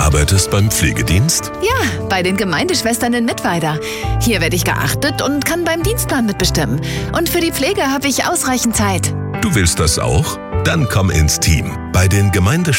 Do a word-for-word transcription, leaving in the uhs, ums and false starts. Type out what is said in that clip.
arbeitest beim Pflegedienst? Ja, bei den Gemeindeschwestern in Mittweida. Hier werde ich geachtet und kann beim Dienstplan mitbestimmen. Und für die Pflege habe ich ausreichend Zeit. Du willst das auch? Dann komm ins Team bei den Gemeindeschwestern.